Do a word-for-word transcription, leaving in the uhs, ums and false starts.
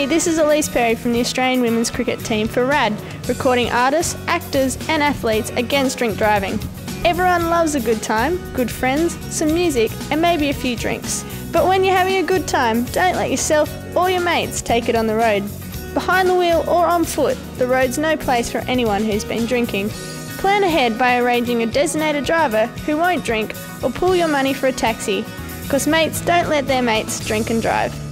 this is Elise Perry from the Australian women's cricket team for RAD, recording artists, actors and athletes against drink driving. Everyone loves a good time, good friends, some music and maybe a few drinks. But when you're having a good time, don't let yourself or your mates take it on the road. Behind the wheel or on foot, the road's no place for anyone who's been drinking. Plan ahead by arranging a designated driver who won't drink or pull your money for a taxi, because mates don't let their mates drink and drive.